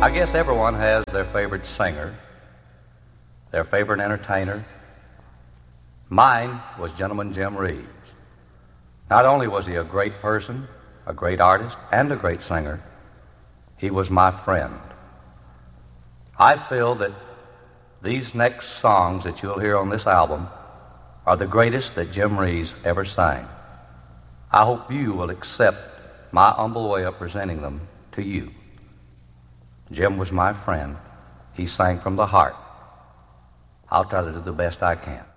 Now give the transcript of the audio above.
I guess everyone has their favorite singer, their favorite entertainer. Mine was Gentleman Jim Reeves. Not only was he a great person, a great artist, and a great singer, he was my friend. I feel that these next songs that you'll hear on this album are the greatest that Jim Reeves ever sang. I hope you will accept my humble way of presenting them to you. Jim was my friend. He sang from the heart. I'll try to do the best I can.